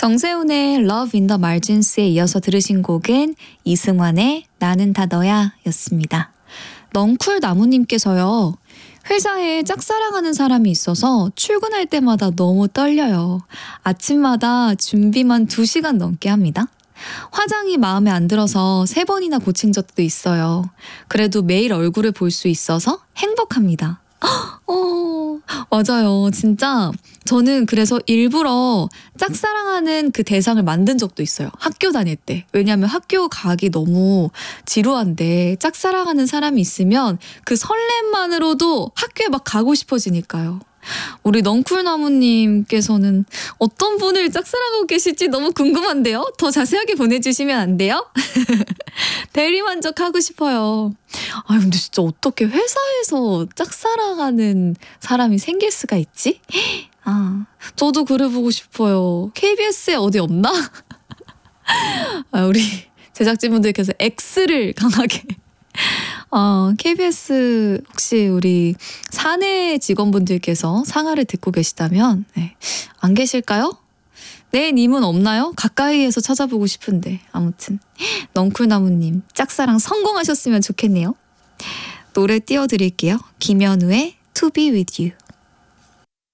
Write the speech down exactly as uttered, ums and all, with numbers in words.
정세훈의 Love in the Margins에 이어서 들으신 곡은 이승환의 나는 다 너야 였습니다. 넝쿨 나무님께서요. 회사에 짝사랑하는 사람이 있어서 출근할 때마다 너무 떨려요. 아침마다 준비만 두 시간 넘게 합니다. 화장이 마음에 안 들어서 세 번이나 고친 적도 있어요. 그래도 매일 얼굴을 볼 수 있어서 행복합니다. 어, 맞아요. 진짜 저는 그래서 일부러 짝사랑하는 그 대상을 만든 적도 있어요. 학교 다닐 때. 왜냐하면 학교 가기 너무 지루한데 짝사랑하는 사람이 있으면 그 설렘만으로도 학교에 막 가고 싶어지니까요. 우리 넝쿨나무님께서는 어떤 분을 짝사랑하고 계실지 너무 궁금한데요. 더 자세하게 보내주시면 안 돼요? 대리만족하고 싶어요. 아 근데 진짜 어떻게 회사에서 짝사랑하는 사람이 생길 수가 있지? 아 저도 그래보고 싶어요. 케이비에스에 어디 없나? 아, 우리 제작진분들께서 X를 강하게 어, 케이비에스 혹시 우리 사내 직원분들께서 상하를 듣고 계시다면 네. 안 계실까요? 네, 님은 없나요? 가까이에서 찾아보고 싶은데 아무튼 넝쿨나무님 짝사랑 성공하셨으면 좋겠네요. 노래 띄워드릴게요. 김현우의 To Be With You.